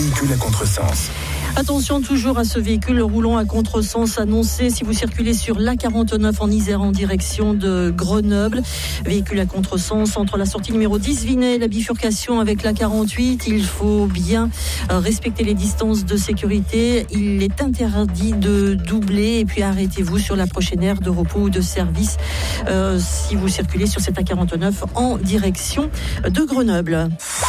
Véhicule à contresens. Attention toujours à ce véhicule roulant à contresens annoncé si vous circulez sur l'A49 en Isère en direction de Grenoble. Véhicule à contresens entre la sortie numéro 10 Vinay et la bifurcation avec l'A48. Il faut bien respecter les distances de sécurité. Il est interdit de doubler et puis arrêtez-vous sur la prochaine aire de repos ou de service si vous circulez sur cette A49 en direction de Grenoble.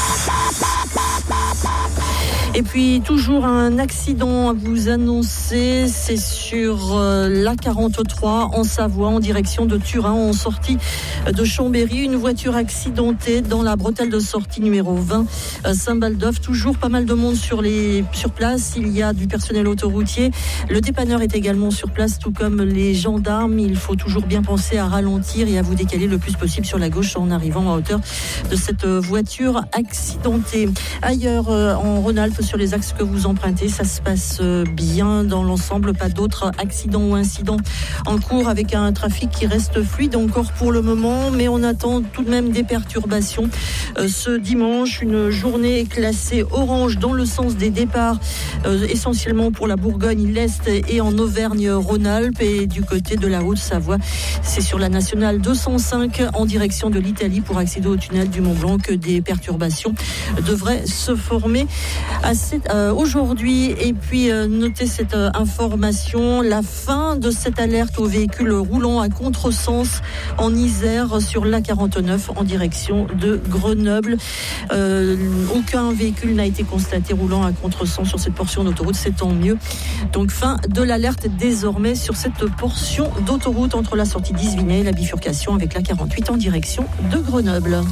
Et puis toujours un accident à vous annoncer, c'est sur l'A43 en Savoie en direction de Turin en sortie de Chambéry. Une voiture accidentée dans la bretelle de sortie numéro 20 Saint-Baldoff. Toujours pas mal de monde sur place, il y a du personnel autoroutier. Le dépanneur est également sur place tout comme les gendarmes. Il faut toujours bien penser à ralentir et à vous décaler le plus possible sur la gauche en arrivant à hauteur de cette voiture accidentée. Ailleurs en Rhône-Alpes, sur les axes que vous empruntez, ça se passe bien dans l'ensemble, pas d'autres accidents ou incidents en cours avec un trafic qui reste fluide encore pour le moment, mais on attend tout de même des perturbations. Ce dimanche, une journée classée orange dans le sens des départs, essentiellement pour la Bourgogne, l'Est et en Auvergne-Rhône-Alpes, et du côté de la Haute-Savoie, c'est sur la nationale 205 en direction de l'Italie pour accéder au tunnel du Mont-Blanc que des perturbations devraient se former aujourd'hui. Et puis notez cette information, la fin de cette alerte aux véhicules roulant à contresens en Isère sur l'A49 en direction de Grenoble. Aucun véhicule n'a été constaté roulant à contresens sur cette portion d'autoroute, c'est tant mieux. Donc fin de l'alerte désormais sur cette portion d'autoroute entre la sortie d'Isvinay et la bifurcation avec l'A48 en direction de Grenoble.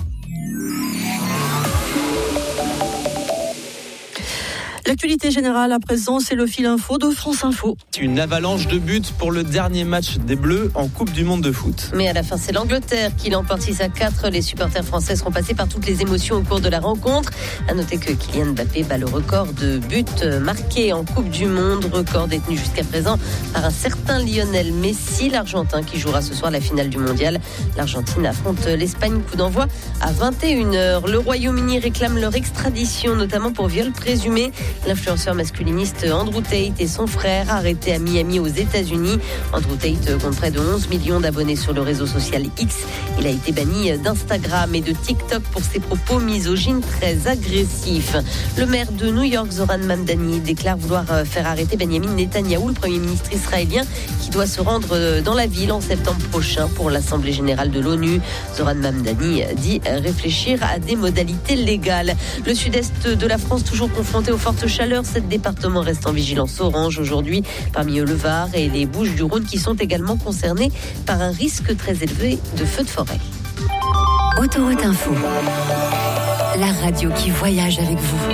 L'actualité générale à présent, c'est le fil info de France Info. Une avalanche de buts pour le dernier match des Bleus en Coupe du Monde de foot. Mais à la fin, c'est l'Angleterre qui l'emporte 6-4. Les supporters français seront passés par toutes les émotions au cours de la rencontre. À noter que Kylian Mbappé bat le record de buts marqués en Coupe du Monde, record détenu jusqu'à présent par un certain Lionel Messi, l'Argentin qui jouera ce soir la finale du Mondial. L'Argentine affronte l'Espagne, coup d'envoi à 21h. Le Royaume-Uni réclame leur extradition, notamment pour viol présumé. L'influenceur masculiniste Andrew Tate et son frère arrêtés à Miami aux États-Unis. Andrew Tate compte près de 11 millions d'abonnés sur le réseau social X. Il a été banni d'Instagram et de TikTok pour ses propos misogynes très agressifs. Le maire de New York, Zoran Mamdani, déclare vouloir faire arrêter Benjamin Netanyahou, le premier ministre israélien, qui doit se rendre dans la ville en septembre prochain pour l'Assemblée générale de l'ONU. Zoran Mamdani dit réfléchir à des modalités légales. Le sud-est de la France toujours confronté aux fortes chaleur, 7 départements restent en vigilance orange aujourd'hui, parmi eux le Var et les Bouches-du-Rhône qui sont également concernés par un risque très élevé de feux de forêt. Autoroute Info, la radio qui voyage avec vous.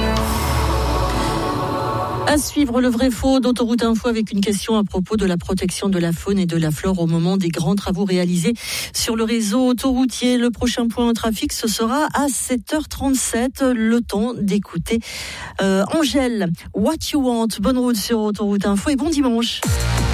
À suivre le vrai faux d'Autoroute Info avec une question à propos de la protection de la faune et de la flore au moment des grands travaux réalisés sur le réseau autoroutier. Le prochain point en trafic, ce sera à 7h37. Le temps d'écouter Angèle, What You Want. Bonne route sur Autoroute Info et bon dimanche.